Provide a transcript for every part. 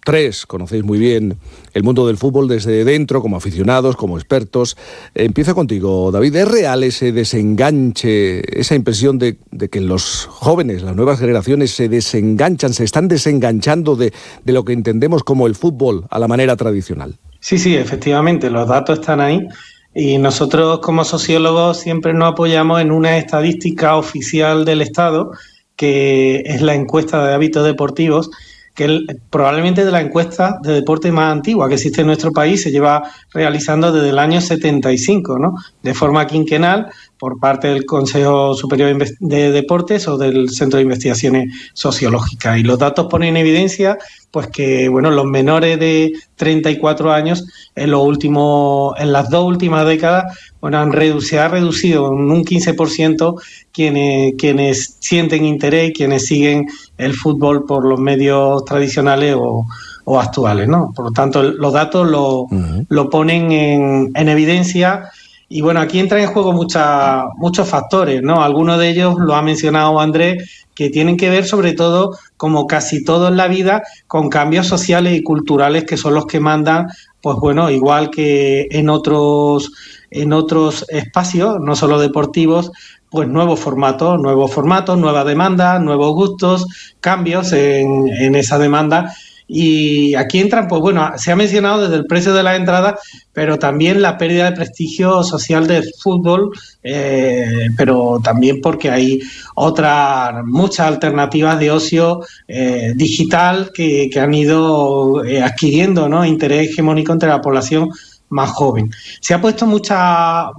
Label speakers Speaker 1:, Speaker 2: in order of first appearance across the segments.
Speaker 1: tres conocéis muy bien el mundo del fútbol desde dentro, como aficionados, como expertos. Empiezo contigo, David. ¿Es real ese desenganche, esa impresión de que los jóvenes, las nuevas generaciones, se están desenganchando de lo que entendemos como el fútbol a la manera tradicional?
Speaker 2: Sí, efectivamente, los datos están ahí. Y nosotros como sociólogos siempre nos apoyamos en una estadística oficial del Estado, que es la encuesta de hábitos deportivos, que es probablemente de la encuesta de deporte más antigua que existe en nuestro país. Se lleva realizando desde el año 75, ¿no? De forma quinquenal por parte del Consejo Superior de Deportes o del Centro de Investigaciones Sociológicas. Y los datos ponen en evidencia pues que los menores de 34 años en las dos últimas décadas se ha reducido en un 15% quienes sienten interés y quienes siguen el fútbol por los medios tradicionales o actuales, ¿no? Por lo tanto, los datos lo ponen en evidencia. Y aquí entran en juego muchos factores, ¿no? Algunos de ellos lo ha mencionado Andrés, que tienen que ver sobre todo, como casi todo en la vida, con cambios sociales y culturales que son los que mandan, igual que en otros espacios, no solo deportivos, pues nuevos formatos, nuevas demandas, nuevos gustos, cambios en esa demanda. Y aquí entran, se ha mencionado desde el precio de la entrada, pero también la pérdida de prestigio social del fútbol, pero también porque hay muchas alternativas de ocio digital que han ido adquiriendo, ¿no?, interés hegemónico entre la población más joven. Se ha puesto mucha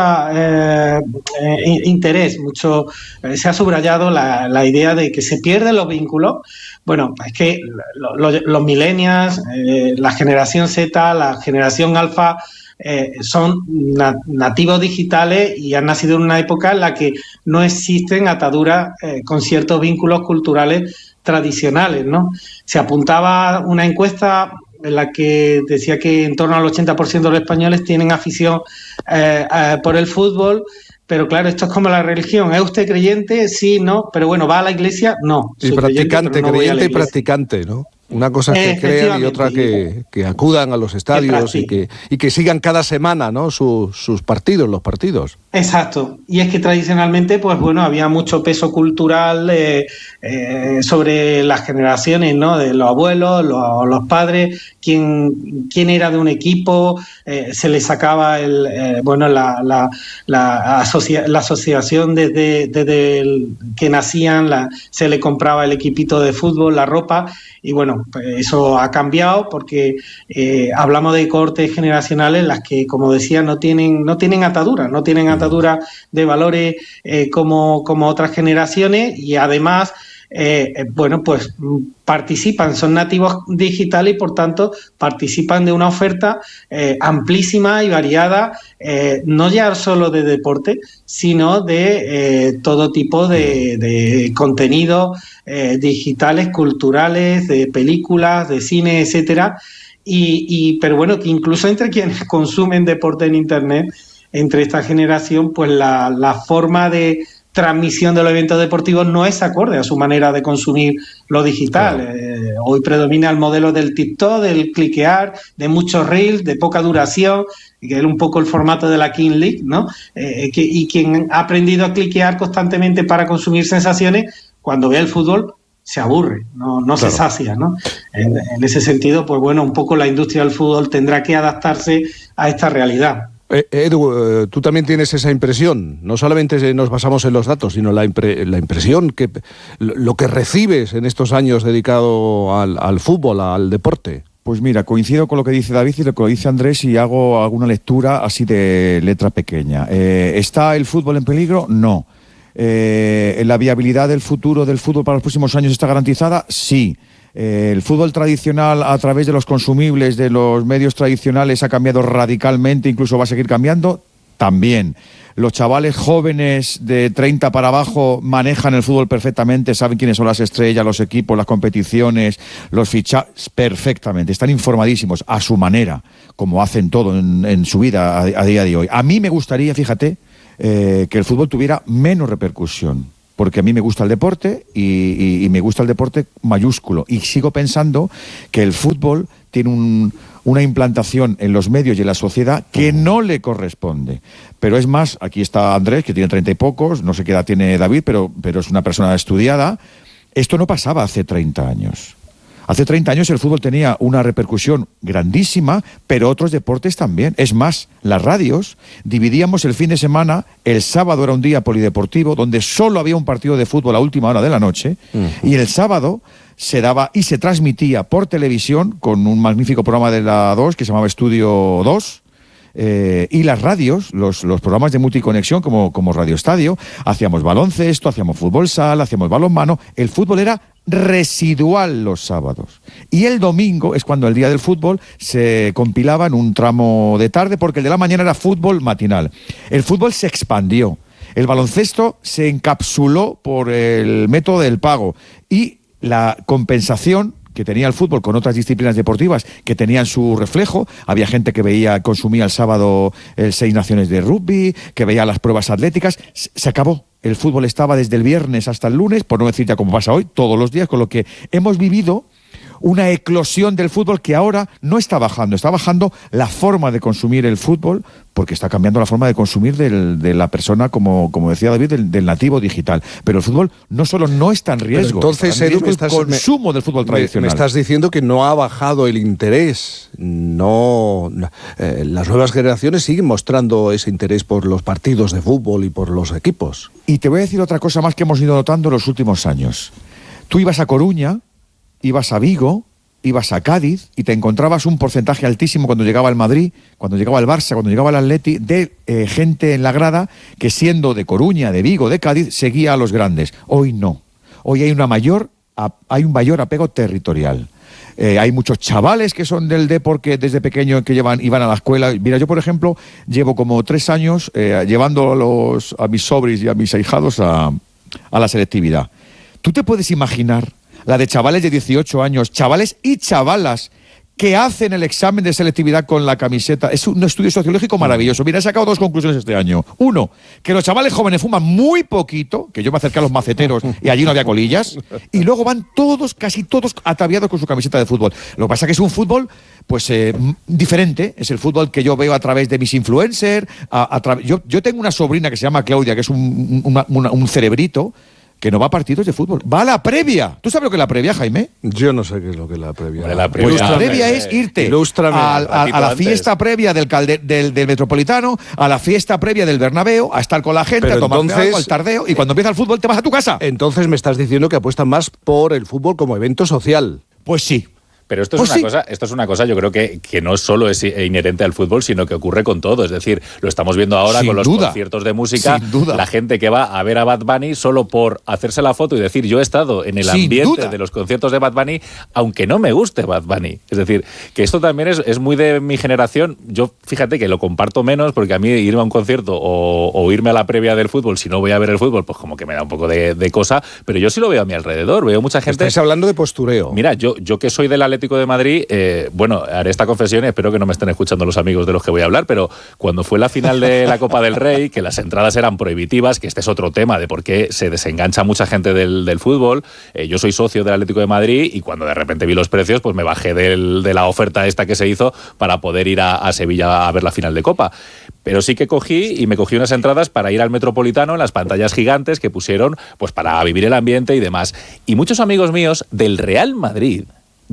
Speaker 2: interés, se ha subrayado la idea de que se pierden los vínculos. Es que los millennials, la generación Z, la generación alfa, son nativos digitales y han nacido en una época en la que no existen ataduras con ciertos vínculos culturales tradicionales, ¿no? Se apuntaba una encuesta en la que decía que en torno al 80% de los españoles tienen afición por el fútbol. Pero claro, esto es como la religión. ¿Es usted creyente? Sí, no. Pero ¿va a la iglesia? No.
Speaker 1: Y practicante, creyente y practicante, ¿no? Una cosa es que crean y otra que acudan a los estadios y que sigan cada semana, ¿no?, sus partidos, los partidos.
Speaker 2: Exacto. Y es que tradicionalmente, había mucho peso cultural sobre las generaciones, ¿no?, de los abuelos, los padres, quién era de un equipo, se le sacaba la asociación desde que nacían, se le compraba el equipito de fútbol, la ropa. Y pues eso ha cambiado porque hablamos de cohortes generacionales en las que, como decía, no tienen ataduras, de valores como otras generaciones, y además participan, son nativos digitales y por tanto participan de una oferta amplísima y variada, no ya solo de deporte, sino de todo tipo de contenidos digitales, culturales, de películas, de cine, etcétera. Pero que incluso entre quienes consumen deporte en internet, entre esta generación, pues la forma de transmisión de los eventos deportivos no es acorde a su manera de consumir lo digital. Claro. Hoy predomina el modelo del TikTok, del cliquear, de muchos reels, de poca duración, que es un poco el formato de la King League, ¿no? Y quien ha aprendido a cliquear constantemente para consumir sensaciones, cuando ve el fútbol se aburre, no claro, se sacia, ¿no? En ese sentido, un poco la industria del fútbol tendrá que adaptarse a esta realidad.
Speaker 1: Edu, tú también tienes esa impresión. No solamente nos basamos en los datos, sino la impresión, lo que recibes en estos años dedicado al fútbol, al deporte.
Speaker 3: Pues mira, coincido con lo que dice David y lo que dice Andrés, y hago alguna lectura así de letra pequeña. ¿Está el fútbol en peligro? No. ¿La viabilidad del futuro del fútbol para los próximos años está garantizada? Sí. El fútbol tradicional, a través de los consumibles de los medios tradicionales, ha cambiado radicalmente, incluso va a seguir cambiando también. Los chavales jóvenes de 30 para abajo manejan el fútbol perfectamente, saben quiénes son las estrellas, los equipos, las competiciones, los fichajes perfectamente, están informadísimos a su manera, como hacen todo en su vida a día de hoy. A mí me gustaría, fíjate, que el fútbol tuviera menos repercusión. porque a mí me gusta el deporte y me gusta el deporte mayúsculo. Y sigo pensando que el fútbol tiene una implantación en los medios y en la sociedad que no le corresponde. Pero es más, aquí está Andrés, que tiene 30 y pocos, no sé qué edad tiene David, pero es una persona estudiada. Esto no pasaba hace 30 años. Hace 30 años el fútbol tenía una repercusión grandísima, pero otros deportes también. Es más, las radios dividíamos el fin de semana, el sábado era un día polideportivo, donde solo había un partido de fútbol a última hora de la noche, y el sábado se daba y se transmitía por televisión con un magnífico programa de la 2 que se llamaba Estudio 2, y las radios, los programas de multiconexión como Radio Estadio, hacíamos baloncesto, hacíamos fútbol sala, hacíamos balonmano. El fútbol era residual los sábados. Y el domingo es cuando el día del fútbol se compilaba en un tramo de tarde, porque el de la mañana era fútbol matinal. El fútbol se expandió. El baloncesto se encapsuló por el método del pago. Y la compensación que tenía el fútbol con otras disciplinas deportivas que tenían su reflejo. Había gente que consumía el sábado el 6 Naciones de rugby, que veía las pruebas atléticas. Se acabó. El fútbol estaba desde el viernes hasta el lunes, por no decir ya como pasa hoy, todos los días, con lo que hemos vivido una eclosión del fútbol que ahora no está bajando la forma de consumir el fútbol, porque está cambiando la forma de consumir de la persona, como decía David, del nativo digital. Pero el fútbol no solo no está en riesgo,
Speaker 1: entonces,
Speaker 3: está en riesgo el consumo del fútbol tradicional.
Speaker 1: Me estás diciendo que no ha bajado el interés, las nuevas generaciones siguen mostrando ese interés por los partidos de fútbol y por los equipos.
Speaker 3: Y te voy a decir otra cosa más que hemos ido notando en los últimos años. Tú ibas a Coruña, ibas a Vigo, ibas a Cádiz y te encontrabas un porcentaje altísimo cuando llegaba el Madrid, cuando llegaba el Barça, cuando llegaba el Atleti, de gente en la grada que, siendo de Coruña, de Vigo, de Cádiz, seguía a los grandes. Hoy no. Hoy hay un mayor apego territorial. Hay muchos chavales que son del Depor, que desde pequeño iban a la escuela. Mira, yo por ejemplo llevo como 3 años llevando a mis sobris y a mis ahijados a la selectividad. ¿Tú te puedes imaginar la de chavales de 18 años, chavales y chavalas, que hacen el examen de selectividad con la camiseta? Es un estudio sociológico maravilloso. Mira, he sacado 2 conclusiones este año. 1, que los chavales jóvenes fuman muy poquito, que yo me acerqué a los maceteros y allí no había colillas, y luego van casi todos ataviados con su camiseta de fútbol. Lo que pasa es que es un fútbol diferente, es el fútbol que yo veo a través de mis influencers. Yo tengo una sobrina que se llama Claudia, que es un cerebrito, que no va a partidos de fútbol, va a la previa. ¿Tú sabes lo que es la previa, Jaime?
Speaker 1: Yo no sé qué es lo que es la previa.
Speaker 3: La previa es irte a la fiesta previa del Metropolitano, a la fiesta previa del Bernabéu, a estar con la gente, a tomar algo, al tardeo, y cuando empieza el fútbol te vas a tu casa.
Speaker 1: Entonces me estás diciendo que apuestan más por el fútbol como evento social.
Speaker 3: Pues sí.
Speaker 4: Pero esto es una cosa, yo creo que no solo es inherente al fútbol, sino que ocurre con todo. Es decir, lo estamos viendo ahora con los conciertos de música. Sin duda. La gente que va a ver a Bad Bunny solo por hacerse la foto y decir, yo he estado en el ambiente de los conciertos de Bad Bunny, aunque no me guste Bad Bunny. Es decir, que esto también es muy de mi generación. Yo, fíjate que lo comparto menos, porque a mí irme a un concierto o irme a la previa del fútbol, si no voy a ver el fútbol, pues como que me da un poco de cosa. Pero yo sí lo veo a mi alrededor. Veo mucha gente...
Speaker 1: Estáis hablando de postureo.
Speaker 4: Mira, yo que soy del Atlético de Madrid, haré esta confesión y espero que no me estén escuchando los amigos de los que voy a hablar, pero cuando fue la final de la Copa del Rey, que las entradas eran prohibitivas, que este es otro tema de por qué se desengancha mucha gente del fútbol, yo soy socio del Atlético de Madrid y cuando de repente vi los precios, pues me bajé de la oferta esta que se hizo para poder ir a Sevilla a ver la final de Copa. Pero sí que me cogí unas entradas para ir al Metropolitano en las pantallas gigantes que pusieron pues para vivir el ambiente y demás. Y muchos amigos míos del Real Madrid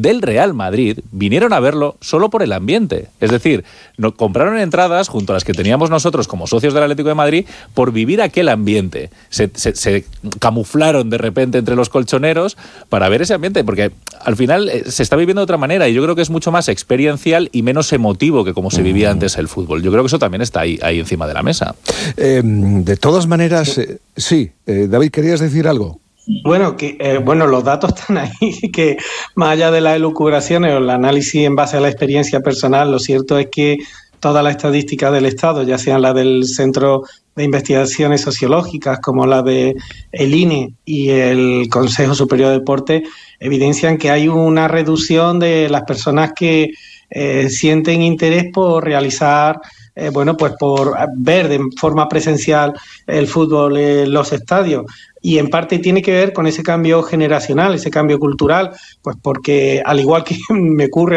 Speaker 4: vinieron a verlo solo por el ambiente. Es decir, compraron entradas junto a las que teníamos nosotros como socios del Atlético de Madrid por vivir aquel ambiente. Se camuflaron de repente entre los colchoneros para ver ese ambiente, porque al final se está viviendo de otra manera y yo creo que es mucho más experiencial y menos emotivo que como se vivía antes el fútbol. Yo creo que eso también está ahí encima de la mesa.
Speaker 1: De todas maneras, sí. David, ¿querías decir algo?
Speaker 2: Bueno, los datos están ahí, que más allá de las elucubraciones o el análisis en base a la experiencia personal, lo cierto es que todas las estadísticas del Estado, ya sean las del Centro de Investigaciones Sociológicas como la de el INE y el Consejo Superior de Deporte, evidencian que hay una reducción de las personas que sienten interés por realizar bueno, pues por ver de forma presencial el fútbol en los estadios. Y en parte tiene que ver con ese cambio generacional, ese cambio cultural, pues porque al igual que me ocurre